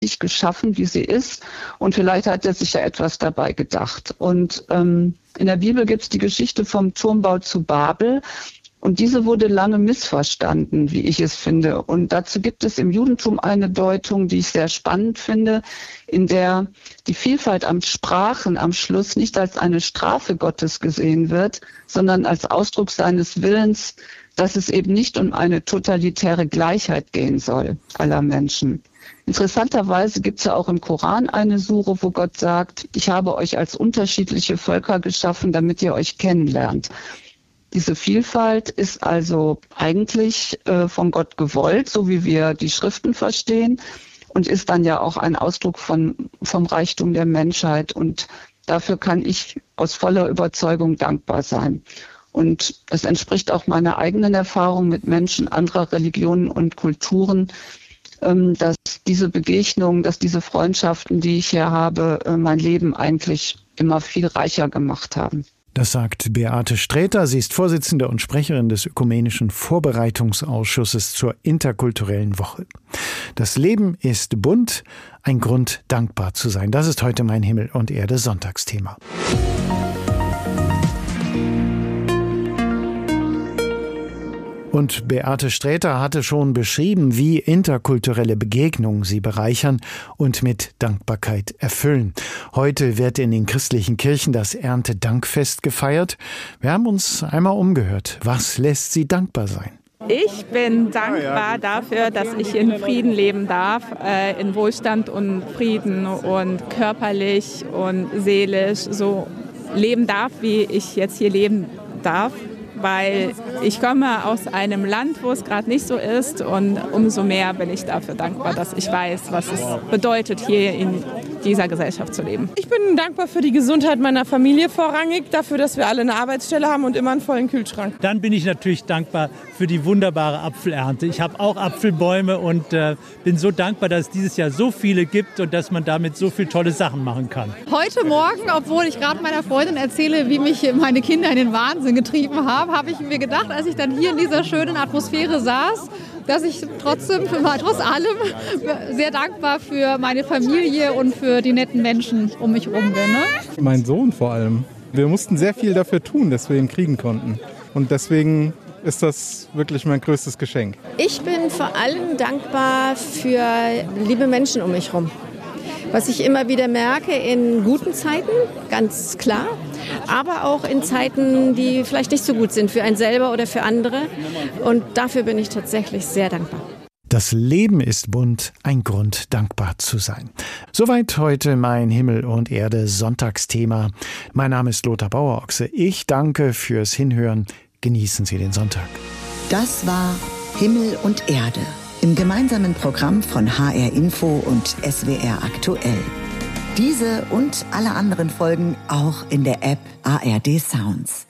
richtig geschaffen, wie sie ist. Und vielleicht hat er sich ja etwas dabei gedacht. Und in der Bibel gibt es die Geschichte vom Turmbau zu Babel. Und diese wurde lange missverstanden, wie ich es finde. Und dazu gibt es im Judentum eine Deutung, die ich sehr spannend finde, in der die Vielfalt an Sprachen am Schluss nicht als eine Strafe Gottes gesehen wird, sondern als Ausdruck seines Willens, dass es eben nicht um eine totalitäre Gleichheit gehen soll aller Menschen. Interessanterweise gibt es ja auch im Koran eine Sure, wo Gott sagt, ich habe euch als unterschiedliche Völker geschaffen, damit ihr euch kennenlernt. Diese Vielfalt ist also eigentlich von Gott gewollt, so wie wir die Schriften verstehen, und ist dann ja auch ein Ausdruck vom Reichtum der Menschheit. Und dafür kann ich aus voller Überzeugung dankbar sein. Und es entspricht auch meiner eigenen Erfahrung mit Menschen anderer Religionen und Kulturen, dass diese Begegnungen, dass diese Freundschaften, die ich hier habe, mein Leben eigentlich immer viel reicher gemacht haben. Das sagt Beate Sträter. Sie ist Vorsitzende und Sprecherin des Ökumenischen Vorbereitungsausschusses zur interkulturellen Woche. Das Leben ist bunt, ein Grund, dankbar zu sein. Das ist heute mein Himmel und Erde Sonntagsthema. Und Beate Sträter hatte schon beschrieben, wie interkulturelle Begegnungen sie bereichern und mit Dankbarkeit erfüllen. Heute wird in den christlichen Kirchen das Erntedankfest gefeiert. Wir haben uns einmal umgehört. Was lässt Sie dankbar sein? Ich bin dankbar dafür, dass ich in Frieden leben darf, in Wohlstand und Frieden und körperlich und seelisch so leben darf, wie ich jetzt hier leben darf. Weil ich komme aus einem Land, wo es gerade nicht so ist, und umso mehr bin ich dafür dankbar, dass ich weiß, was es bedeutet, hier in dieser Gesellschaft zu leben. Ich bin dankbar für die Gesundheit meiner Familie vorrangig, dafür, dass wir alle eine Arbeitsstelle haben und immer einen vollen Kühlschrank. Dann bin ich natürlich dankbar für die wunderbare Apfelernte. Ich habe auch Apfelbäume und bin so dankbar, dass es dieses Jahr so viele gibt und dass man damit so viele tolle Sachen machen kann. Heute Morgen, obwohl ich gerade meiner Freundin erzähle, wie mich meine Kinder in den Wahnsinn getrieben haben, habe ich mir gedacht, als ich dann hier in dieser schönen Atmosphäre saß, dass ich trotz allem sehr dankbar für meine Familie und für die netten Menschen um mich herum bin. Ne? Mein Sohn vor allem. Wir mussten sehr viel dafür tun, dass wir ihn kriegen konnten. Und deswegen ist das wirklich mein größtes Geschenk. Ich bin vor allem dankbar für liebe Menschen um mich herum. Was ich immer wieder merke in guten Zeiten, ganz klar, aber auch in Zeiten, die vielleicht nicht so gut sind für einen selber oder für andere. Und dafür bin ich tatsächlich sehr dankbar. Das Leben ist bunt, ein Grund, dankbar zu sein. Soweit heute mein Himmel und Erde Sonntagsthema. Mein Name ist Lothar Bauerochse. Ich danke fürs Hinhören. Genießen Sie den Sonntag. Das war Himmel und Erde im gemeinsamen Programm von HR Info und SWR Aktuell. Diese und alle anderen Folgen auch in der App ARD Sounds.